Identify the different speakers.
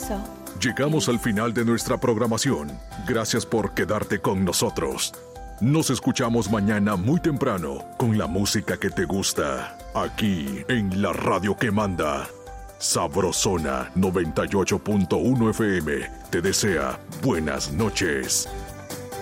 Speaker 1: eso.
Speaker 2: Llegamos al final de nuestra programación. Gracias por quedarte con nosotros. Nos escuchamos mañana muy temprano con la música que te gusta. Aquí en la radio que manda. Sabrosona 98.1 FM te desea buenas noches.